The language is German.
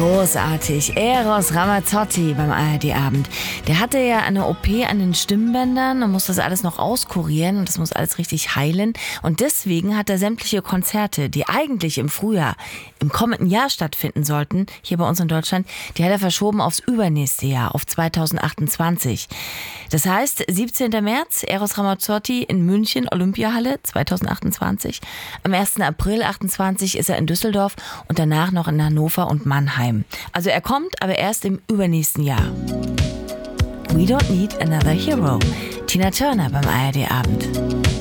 Großartig. Eros Ramazzotti beim ARD-Abend. Der hatte ja eine OP an den Stimmbändern und muss das alles noch auskurieren und das muss alles richtig heilen. Und deswegen hat er sämtliche Konzerte, die eigentlich im Frühjahr, im kommenden Jahr stattfinden sollten, hier bei uns in Deutschland, die hat er verschoben aufs übernächste Jahr, auf 2028. Das heißt, 17. März, Eros Ramazzotti in München, Olympiahalle 2028. Am 1. April 28 ist er in Düsseldorf und danach noch in Hannover und Mannheim. Also er kommt, aber erst im übernächsten Jahr. We don't need another hero. Tina Turner beim ARD-Abend.